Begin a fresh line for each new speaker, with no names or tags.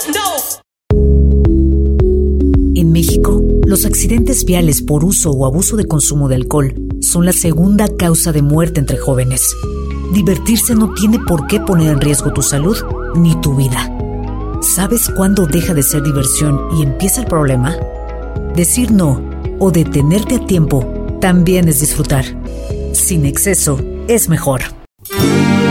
En México, los accidentes viales por uso o abuso de consumo de alcohol son la segunda causa de muerte entre jóvenes. Divertirse no tiene por qué poner en riesgo tu salud ni tu vida. ¿Sabes cuándo deja de ser diversión y empieza el problema? Decir no o detenerte a tiempo también es disfrutar. Sin exceso es mejor.